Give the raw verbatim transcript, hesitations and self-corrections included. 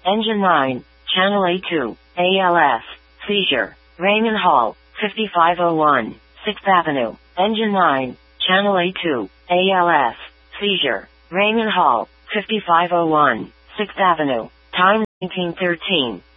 Engine nine, Channel A two, A L S, seizure. Raymond Hall, fifty-five oh one, sixth Avenue. Engine nine, Channel A two, A L S, seizure. Raymond Hall, fifty-five oh one, sixth Avenue. Time nineteen thirteen.